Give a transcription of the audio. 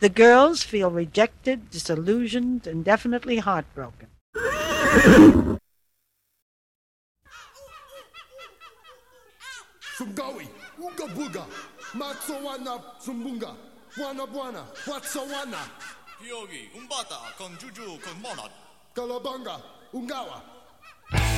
The girls feel rejected, disillusioned, and definitely heartbroken. Sungawi, Uga Buga, Matsowana, Sumbunga, Buana Buana, Watsawana, Yogi, Umbata, con Juju, con Monad. Kalabanga, Ungawa,